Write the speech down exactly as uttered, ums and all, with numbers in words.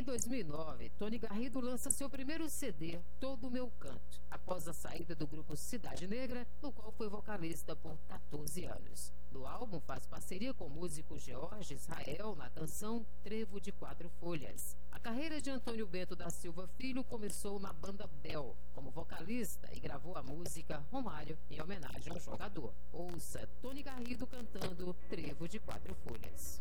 dois mil e nove, Tony Garrido lança seu primeiro C D, Todo o Meu Canto, após a saída do grupo Cidade Negra, no qual foi vocalista por quatorze anos. No álbum faz parceria com o músico George Israel na canção Trevo de Quatro Folhas. A carreira de Antônio Bento da Silva Filho começou na banda Bel, como vocalista, e gravou a música Romário em homenagem ao jogador. Ouça Tony Garrido cantando Trevo de Quatro Folhas.